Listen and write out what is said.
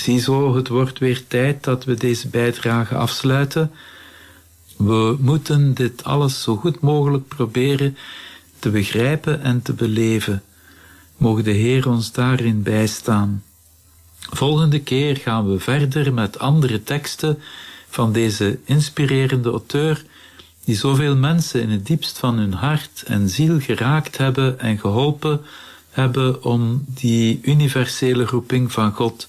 Ziezo, het wordt weer tijd dat we deze bijdrage afsluiten. We moeten dit alles zo goed mogelijk proberen te begrijpen en te beleven. Mogen de Heer ons daarin bijstaan. Volgende keer gaan we verder met andere teksten van deze inspirerende auteur, die zoveel mensen in het diepst van hun hart en ziel geraakt hebben en geholpen hebben om die universele roeping van God